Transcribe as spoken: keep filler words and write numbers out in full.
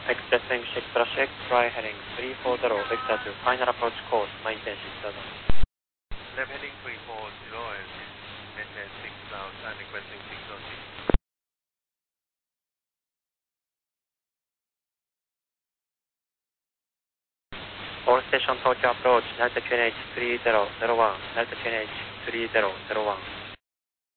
Next descending six slash X, try heading three four zero, vector to final approach course, maintain six seven. Left heading three four zero and maintain six cloud and requesting six zero six. All station Tokyo approach, Delta Q N H three zero zero one, Delta Q N H three zero zero one.